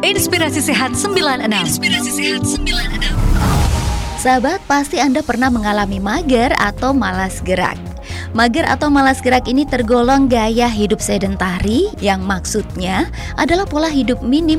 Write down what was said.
Inspirasi Sehat 96. Sahabat, pasti Anda pernah mengalami mager atau malas gerak. Mager atau malas gerak ini tergolong gaya hidup sedentari yang maksudnya adalah pola hidup minim